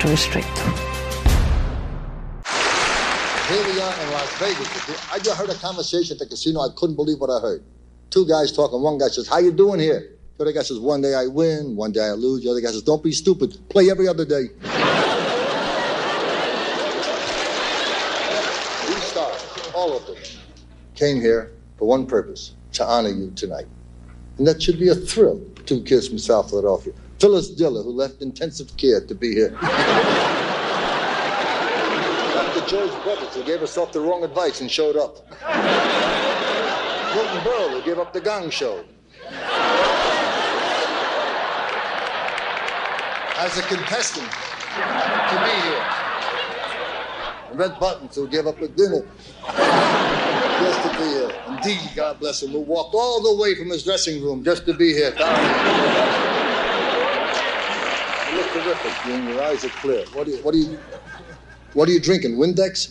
to restrict. Here we are in Las Vegas. I just heard a conversation at the casino. I couldn't believe what I heard. Two guys talking. One guy says, "How you doing here?" The other guy says, "One day I win, one day I lose." The other guy says, "Don't be stupid. Play every other day." These stars, all of them, came here for one purpose, to honor you tonight. And that should be a thrill. Two kids from South Philadelphia. Phyllis Diller, who left intensive care to be here. Dr. George Brothers, who gave herself the wrong advice and showed up. Milton Berle, who gave up the Gong Show. As a contestant, to be here. Red Buttons, who gave up a dinner just to be here. And Dee, God bless him, who walked all the way from his dressing room just to be here. You look terrific, and your eyes are clear. What are you drinking, Windex?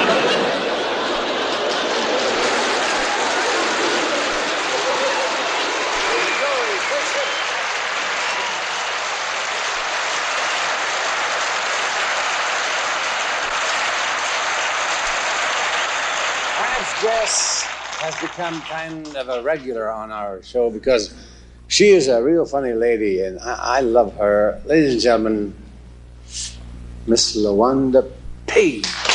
Jess has become kind of a regular on our show because she is a real funny lady, and I love her. Ladies and gentlemen, Miss LaWanda Page.